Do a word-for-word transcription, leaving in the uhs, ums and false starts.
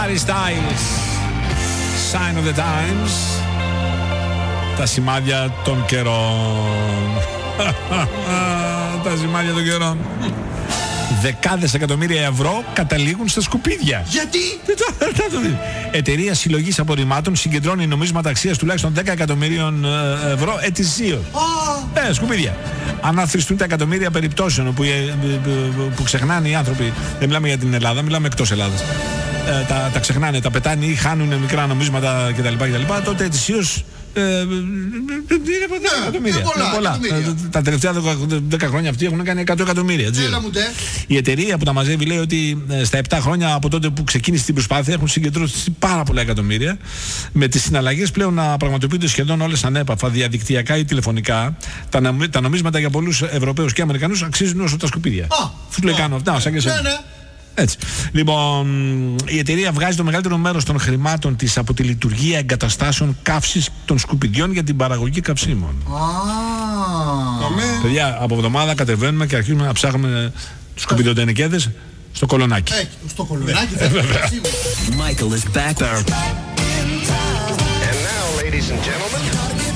Harry Styles, Sign of the Times. Τα σημάδια των καιρών. Τα σημάδια των καιρών. Δεκάδες εκατομμύρια ευρώ καταλήγουν στα σκουπίδια. Γιατί? Εταιρεία συλλογής απορριμμάτων συγκεντρώνει νομίσματα αξίας τουλάχιστον δέκα εκατομμυρίων ευρώ ετησίως. Oh. Ε, σκουπίδια. Αν αθροιστούν τα εκατομμύρια περιπτώσεων που, που ξεχνάνε οι άνθρωποι, δεν μιλάμε για την Ελλάδα, μιλάμε εκτός Ελλάδας. Ε, τα, τα ξεχνάνε, τα πετάνε ή χάνουν μικρά νομίσματα κτλ. κτλ τότε ετησίως ε, είναι δέκα εκατομμύρια. πολλά, πολλά. Τα τελευταία δέκα χρόνια αυτοί έχουν κάνει εκατό εκατομμύρια. Η εταιρεία που τα μαζεύει λέει ότι στα επτά χρόνια από τότε που ξεκίνησε την προσπάθεια έχουν συγκεντρώσει πάρα πολλά εκατομμύρια. Με τις συναλλαγές πλέον να πραγματοποιούνται σχεδόν όλες ανέπαφα, διαδικτυακά ή τηλεφωνικά. Τα, νομί, τα νομίσματα για πολλούς Ευρωπαίους και Αμερικανούς αξίζουν όσο τα σκουπίδια. Σου λέει κάνω αυτά, σαν και εσένα. Έτσι. Λοιπόν, η εταιρεία βγάζει το μεγαλύτερο μέρος των χρημάτων της από τη λειτουργία εγκαταστάσεων καύσης των σκουπιδιών για την παραγωγή καυσίμων. Ah. Παιδιά, από εβδομάδα κατεβαίνουμε και αρχίζουμε να ψάχνουμε τους σκουπιδιοτενεκέδες στο Κολονάκι. Ε, στο Κολονάκι θα είναι. Michael is back. And now, ladies and gentlemen.